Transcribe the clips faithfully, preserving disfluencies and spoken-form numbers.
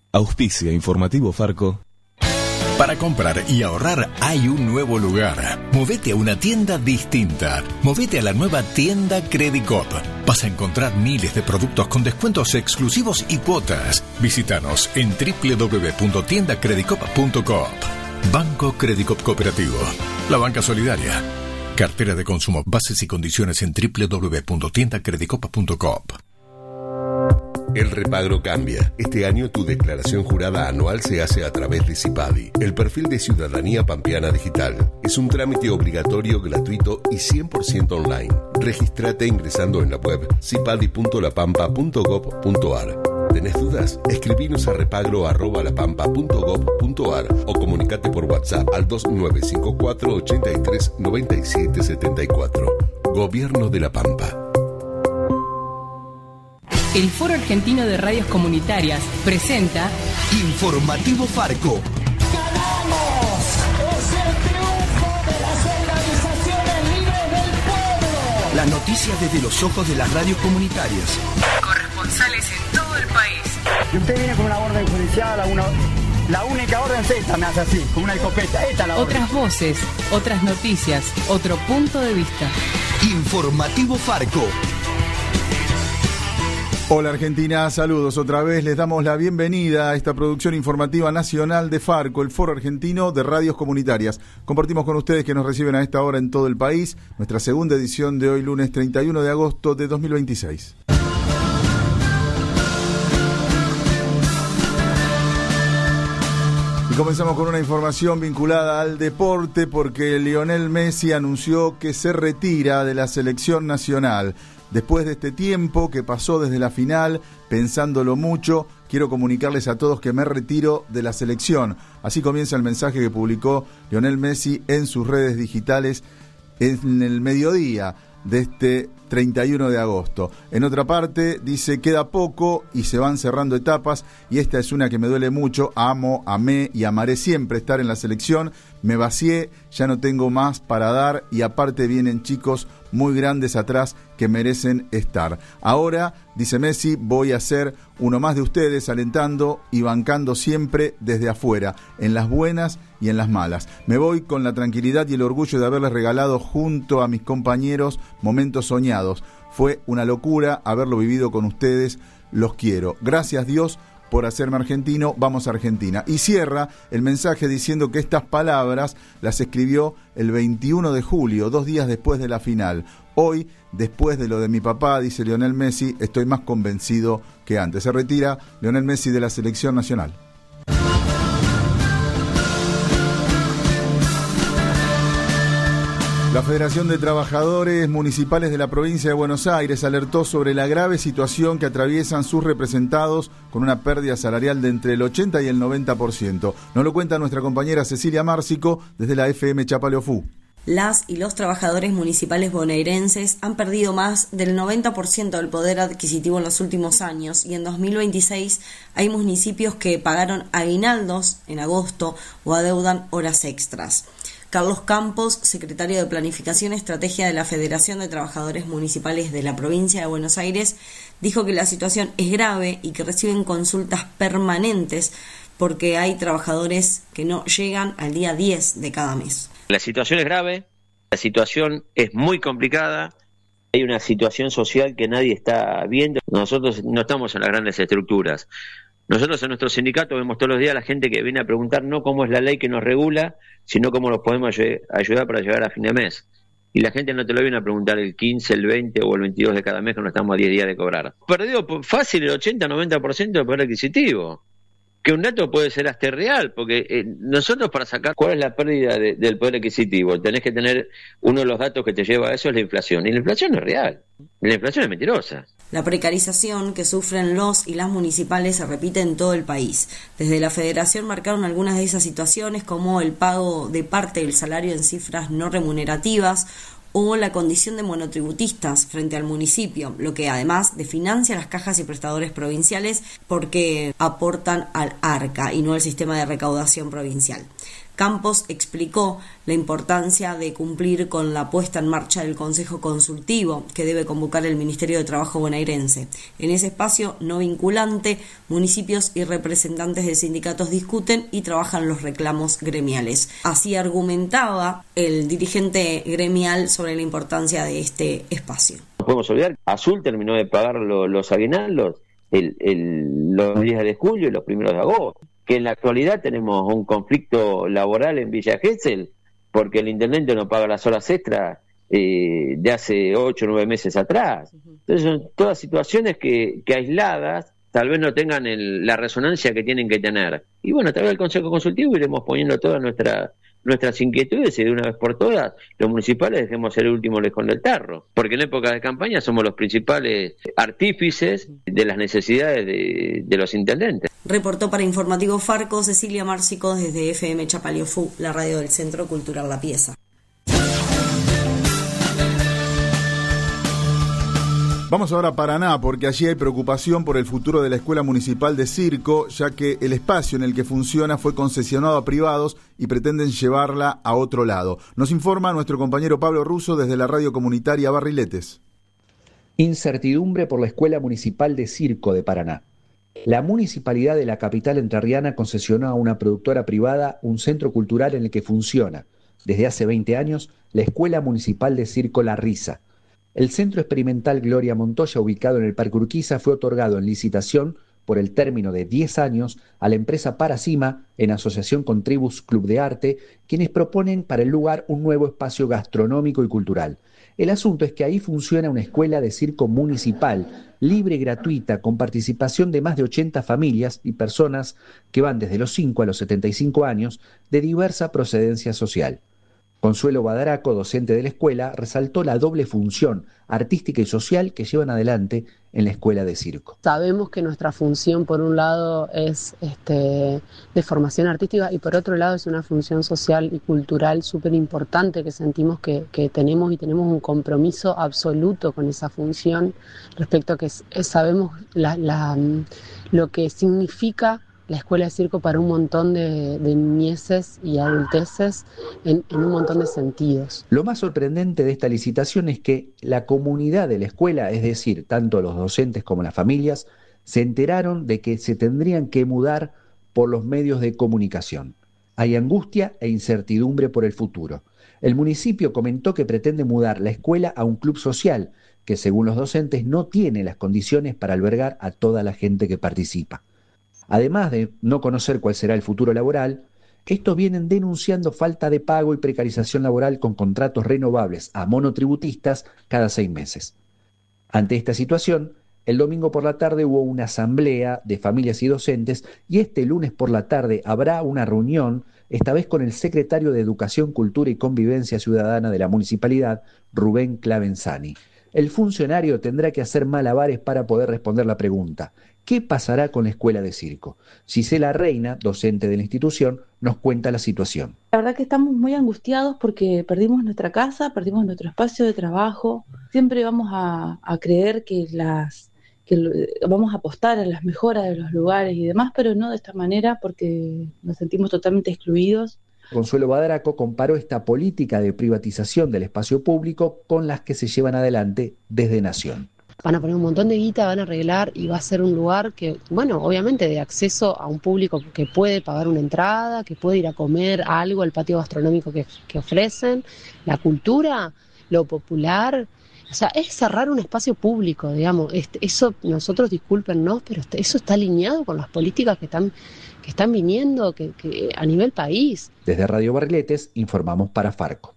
Auspicia Informativo Farco. Para comprar y ahorrar hay un nuevo lugar. Movete a una tienda distinta. Movete a la nueva tienda Credicop. Vas a encontrar miles de productos con descuentos exclusivos y cuotas. Visítanos en doble u doble u doble u punto tienda credicop punto coop. Banco Credicop Cooperativo. La banca solidaria. Cartera de consumo. Bases y condiciones en doble u doble u doble u punto tienda credicop punto coop. El repagro cambia. Este año tu declaración jurada anual se hace a través de CIPADI, el perfil de Ciudadanía Pampeana Digital. Es un trámite obligatorio, gratuito y cien por ciento online. Regístrate ingresando en la web cipadi punto la pampa punto gob punto ar. ¿Tenés dudas? Escribinos a repagro arroba lapampa punto gob punto ar o comunicate por WhatsApp al dos nueve cinco cuatro ochenta y tres noventa y siete setenta y cuatro. Gobierno de La Pampa. El Foro Argentino de Radios Comunitarias presenta Informativo Farco. ¡Ganamos! ¡Es el triunfo de las organizaciones libres del pueblo! Las noticias desde los ojos de las radios comunitarias. Corresponsales en todo el país. Y usted viene con una orden judicial, una, la única orden es esta, me hace así, con una escopeta. Esta es la orden. Otras voces, otras noticias, otro punto de vista. Informativo Farco. Hola Argentina, saludos otra vez, les damos la bienvenida a esta producción informativa nacional de Farco, el Foro Argentino de Radios Comunitarias. Compartimos con ustedes que nos reciben a esta hora en todo el país, nuestra segunda edición de hoy lunes treinta y uno de agosto de dos mil veintiséis. Y comenzamos con una información vinculada al deporte porque Lionel Messi anunció que se retira de la selección nacional. Después de este tiempo que pasó desde la final, pensándolo mucho, quiero comunicarles a todos que me retiro de la selección. Así comienza el mensaje que publicó Lionel Messi en sus redes digitales en el mediodía de este treinta y uno de agosto. En otra parte dice, queda poco y se van cerrando etapas y esta es una que me duele mucho. Amo, amé y amaré siempre estar en la selección. Me vacié, ya no tengo más para dar y aparte vienen chicos muy grandes atrás que merecen estar. Ahora, dice Messi, voy a ser uno más de ustedes, alentando y bancando siempre desde afuera, en las buenas y en las malas. Me voy con la tranquilidad y el orgullo de haberles regalado junto a mis compañeros momentos soñados. Fue una locura haberlo vivido con ustedes, los quiero. Gracias Dios por hacerme argentino, vamos a Argentina. Y cierra el mensaje diciendo que estas palabras las escribió el veintiuno de julio, dos días después de la final. Hoy, después de lo de mi papá, dice Lionel Messi, estoy más convencido que antes. Se retira Lionel Messi de la selección nacional. La Federación de Trabajadores Municipales de la Provincia de Buenos Aires alertó sobre la grave situación que atraviesan sus representados con una pérdida salarial de entre el ochenta y el noventa por ciento. Nos lo cuenta nuestra compañera Cecilia Márcico desde la F M Chapaleofú. Las y los trabajadores municipales bonaerenses han perdido más del noventa por ciento del poder adquisitivo en los últimos años y en dos mil veintiséis hay municipios que pagaron aguinaldos en agosto o adeudan horas extras. Carlos Campos, secretario de Planificación y Estrategia de la Federación de Trabajadores Municipales de la Provincia de Buenos Aires, dijo que la situación es grave y que reciben consultas permanentes porque hay trabajadores que no llegan al día diez de cada mes. La situación es grave, la situación es muy complicada, hay una situación social que nadie está viendo. Nosotros no estamos en las grandes estructuras. Nosotros en nuestro sindicato vemos todos los días a la gente que viene a preguntar no cómo es la ley que nos regula, sino cómo nos podemos ayudar para llegar a fin de mes. Y la gente no te lo viene a preguntar el quince, el veinte o el veintidós de cada mes que no estamos a diez días de cobrar. Perdido fácil el ochenta a noventa por ciento del poder adquisitivo. Que un dato puede ser hasta real, porque eh, nosotros para sacar cuál es la pérdida de, del poder adquisitivo, tenés que tener uno de los datos que te lleva a eso es la inflación. Y la inflación no es real, la inflación es mentirosa. La precarización que sufren los y las municipales se repite en todo el país. Desde la Federación marcaron algunas de esas situaciones como el pago de parte del salario en cifras no remunerativas o la condición de monotributistas frente al municipio, lo que además desfinancia las cajas y prestadores provinciales porque aportan al ARCA y no al sistema de recaudación provincial. Campos explicó la importancia de cumplir con la puesta en marcha del Consejo Consultivo que debe convocar el Ministerio de Trabajo bonaerense. En ese espacio no vinculante, municipios y representantes de sindicatos discuten y trabajan los reclamos gremiales. Así argumentaba el dirigente gremial sobre la importancia de este espacio. No podemos olvidar, Azul terminó de pagar lo, los aguinaldos el, el, los días de julio y los primeros de agosto, que en la actualidad tenemos un conflicto laboral en Villa Gesell porque el intendente no paga las horas extras eh, de hace ocho o nueve meses atrás. Entonces son todas situaciones que, que aisladas tal vez no tengan el, la resonancia que tienen que tener. Y bueno, a través del Consejo Consultivo iremos poniendo todas nuestra, nuestras inquietudes y de una vez por todas los municipales dejemos ser el último lejón del tarro, porque en época de campaña somos los principales artífices de las necesidades de, de los intendentes. Reportó para Informativo Farco Cecilia Márcico desde F M Chapaliofú, la radio del Centro Cultural La Pieza. Vamos ahora a Paraná, porque allí hay preocupación por el futuro de la Escuela Municipal de Circo, ya que el espacio en el que funciona fue concesionado a privados y pretenden llevarla a otro lado. Nos informa nuestro compañero Pablo Russo desde la radio comunitaria Barriletes. Incertidumbre por la Escuela Municipal de Circo de Paraná. La municipalidad de la capital entrerriana concesionó a una productora privada un centro cultural en el que funciona, desde hace veinte años, la Escuela Municipal de Circo La Risa. El Centro Experimental Gloria Montoya, ubicado en el Parque Urquiza, fue otorgado en licitación por el término de diez años a la empresa Paracima, en asociación con Tribus Club de Arte, quienes proponen para el lugar un nuevo espacio gastronómico y cultural. El asunto es que ahí funciona una escuela de circo municipal, libre y gratuita, con participación de más de ochenta familias y personas que van desde los cinco a los setenta y cinco años, de diversa procedencia social. Consuelo Badaraco, docente de la escuela, resaltó la doble función artística y social que llevan adelante en la escuela de circo. Sabemos que nuestra función, por un lado, es este, de formación artística y por otro lado es una función social y cultural súper importante que sentimos que, que tenemos y tenemos un compromiso absoluto con esa función respecto a que es, sabemos la, la, lo que significa la escuela de circo para un montón de, de niñeces y adulteces en, en un montón de sentidos. Lo más sorprendente de esta licitación es que la comunidad de la escuela, es decir, tanto los docentes como las familias, se enteraron de que se tendrían que mudar por los medios de comunicación. Hay angustia e incertidumbre por el futuro. El municipio comentó que pretende mudar la escuela a un club social, que según los docentes no tiene las condiciones para albergar a toda la gente que participa. Además de no conocer cuál será el futuro laboral, estos vienen denunciando falta de pago y precarización laboral con contratos renovables a monotributistas cada seis meses. Ante esta situación, el domingo por la tarde hubo una asamblea de familias y docentes y este lunes por la tarde habrá una reunión, esta vez con el secretario de Educación, Cultura y Convivencia Ciudadana de la municipalidad, Rubén Clavenzani. El funcionario tendrá que hacer malabares para poder responder la pregunta: ¿qué pasará con la escuela de circo? Gisela Reina, docente de la institución, nos cuenta la situación. La verdad que estamos muy angustiados porque perdimos nuestra casa, perdimos nuestro espacio de trabajo. Siempre vamos a, a creer que, las, que vamos a apostar a las mejoras de los lugares y demás, pero no de esta manera porque nos sentimos totalmente excluidos. Consuelo Badaraco comparó esta política de privatización del espacio público con las que se llevan adelante desde Nación. Van a poner un montón de guita, van a arreglar y va a ser un lugar que, bueno, obviamente de acceso a un público que puede pagar una entrada, que puede ir a comer algo al patio gastronómico que, que ofrecen, la cultura, lo popular. O sea, es cerrar un espacio público, digamos. Este, eso, nosotros discúlpennos, pero eso está alineado con las políticas que están, que están viniendo que, que a nivel país. Desde Radio Barriletes informamos para Farco.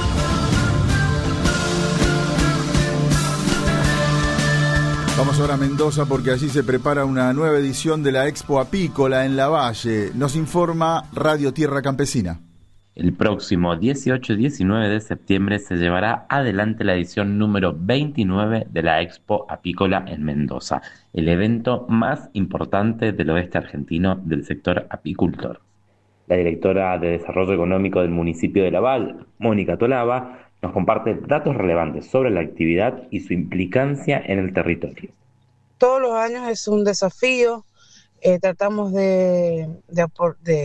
Vamos ahora a Mendoza porque allí se prepara una nueva edición de la Expo Apícola en Lavalle. Nos informa Radio Tierra Campesina. El próximo dieciocho y diecinueve de septiembre se llevará adelante la edición número veintinueve de la Expo Apícola en Mendoza, el evento más importante del oeste argentino del sector apicultor. La directora de Desarrollo Económico del municipio de Laval, Mónica Tolaba, nos comparte datos relevantes sobre la actividad y su implicancia en el territorio. Todos los años es un desafío, eh, tratamos de, de, de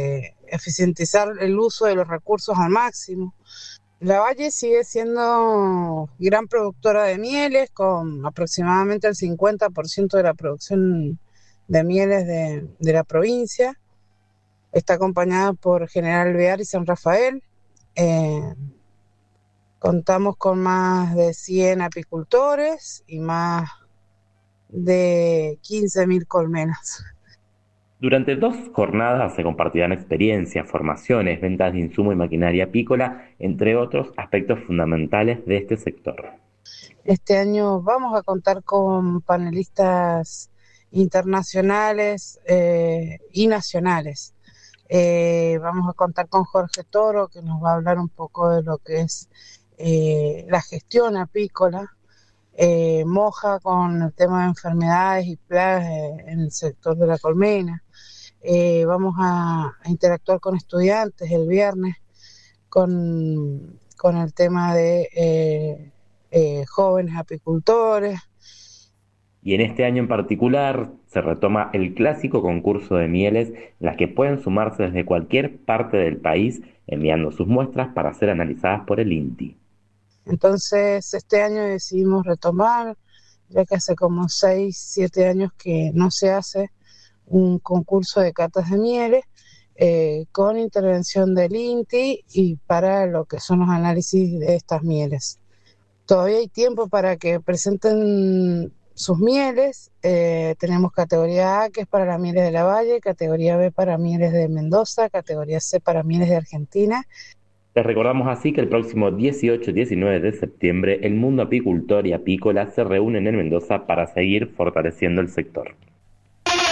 eficientizar el uso de los recursos al máximo. Lavalle sigue siendo gran productora de mieles, con aproximadamente el cincuenta por ciento de la producción de mieles de, de la provincia. Está acompañada por General Alvear y San Rafael. Eh, contamos con más de cien apicultores y más de quince mil colmenas. Durante dos jornadas se compartirán experiencias, formaciones, ventas de insumo y maquinaria apícola, entre otros aspectos fundamentales de este sector. Este año vamos a contar con panelistas internacionales eh, y nacionales. Eh, vamos a contar con Jorge Toro, que nos va a hablar un poco de lo que es eh, la gestión apícola. Eh, Moja con el tema de enfermedades y plagas eh, en el sector de la colmena. Eh, vamos a, a interactuar con estudiantes el viernes con, con el tema de eh, eh, jóvenes apicultores. Y en este año en particular se retoma el clásico concurso de mieles, en las que pueden sumarse desde cualquier parte del país enviando sus muestras para ser analizadas por el INTI. Entonces este año decidimos retomar, ya que hace como seis, siete años que no se hace un concurso de catas de mieles eh, con intervención del INTI y para lo que son los análisis de estas mieles. Todavía hay tiempo para que presenten sus mieles. Eh, tenemos categoría A, que es para las mieles de Lavalle, categoría B para mieles de Mendoza, categoría C para mieles de Argentina. Les recordamos así que el próximo dieciocho y diecinueve de septiembre el mundo apicultor y apícola se reúnen en Mendoza para seguir fortaleciendo el sector.